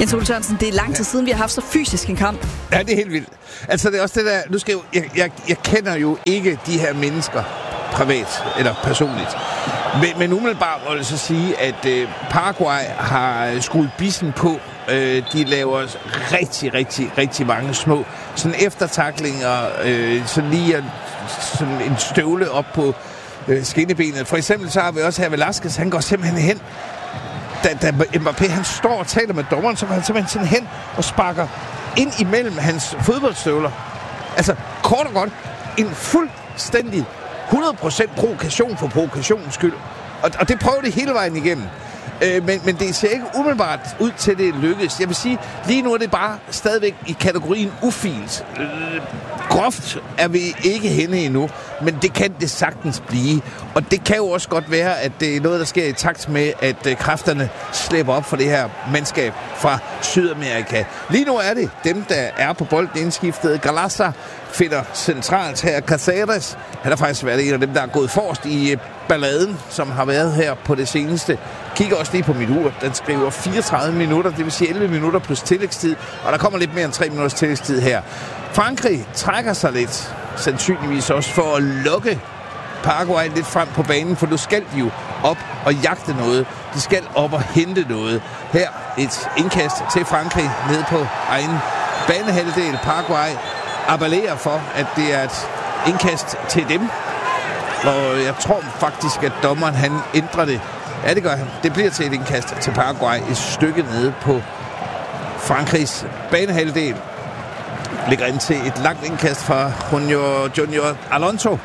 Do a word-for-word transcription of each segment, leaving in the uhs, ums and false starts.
Jens Ole Sørensen, det er lang tid siden, vi har haft så fysisk en kamp. Ja, det er helt vildt. Altså, det er også det der... Nu skal jeg, jeg, jeg, jeg kender jo ikke de her mennesker privat eller personligt. Men, men umiddelbart må jeg så sige, at øh, Paraguay har skruet bissen på. Øh, de laver rigtig, rigtig, rigtig mange små sådan eftertaklinger, øh, sådan lige en, sådan en støvle op på øh, skinnebenet. For eksempel så har vi også her Velasquez, han går simpelthen hen. Da, da Mbappé, han står og taler med dommeren, så går han simpelthen sådan hen og sparker ind imellem hans fodboldstøvler. Altså, kort og godt, en fuldstændig hundrede procent provokation for provokationens skyld. Og, og det prøver det hele vejen igennem. Øh, men, men det ser ikke umiddelbart ud til, at det lykkes. Jeg vil sige, lige nu er det bare stadigvæk i kategorien ufint. Øh, groft er vi ikke henne endnu, men det kan det sagtens blive. Og det kan jo også godt være, at det er noget, der sker i takt med, at øh, kræfterne slipper op for det her mandskab fra Sydamerika. Lige nu er det dem, der er på bolden indskiftet. Galassa finder centralt her. Caceres, han har faktisk været en af dem, der er gået forrest i øh, balladen, som har været her på det seneste. Kigger også lige på mit ur. Den skriver fireogtredive minutter, det vil sige elleve minutter plus tillægstid. Og der kommer lidt mere end tre minutters tillægstid her. Frankrig trækker sig lidt, sandsynligvis også for at lukke Paraguay lidt frem på banen, for nu skal de jo op og jagte noget. De skal op og hente noget. Her et indkast til Frankrig ned på egen banehalvdel. Paraguay appellerer for, at det er et indkast til dem. Og jeg tror faktisk, at dommeren han ændrer det. Ja, det gør han. Det bliver til et indkast til Paraguay. Et stykke nede på Frankrigs banehalvdel. Ligger ind til et langt indkast fra Junior, Junior Alonso.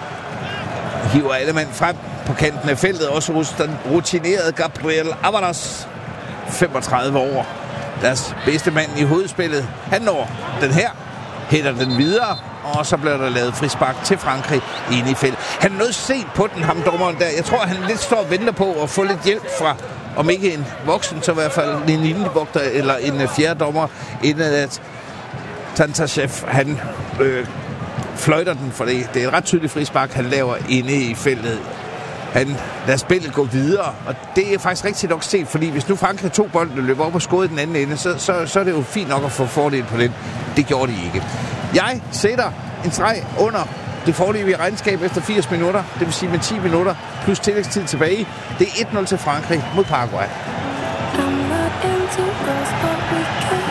Hiver alle mand frem på kanten af feltet. Også hos den rutinerede Gabriel Avalos. femogtredive år. Deres bedste mand i hovedspillet. Han når den her. Hætter den videre. Og så bliver der lavet frispark til Frankrig inde i feltet. Han er noget set på den, ham dommeren der. Jeg tror, han lidt står og venter på at få lidt hjælp fra, om ikke en voksen, så i hvert fald en linjevogter eller en fjerde dommer, inden at Tantashev, han øh, fløjter den, for det. Det er et ret tydeligt frispark, han laver inde i feltet. Han lader spillet gå videre, og det er faktisk rigtig nok set, fordi hvis nu Frankrig tog bolden og løber op og skåede den anden ende, så, så, så er det jo fint nok at få fordel på den. Det gjorde de ikke. Jeg sætter en streg under det foreløbige regnskab efter firs minutter, det vil sige med ti minutter plus tillægstid tilbage. Det er et nul til Frankrig mod Paraguay. I'm not into girls, but we can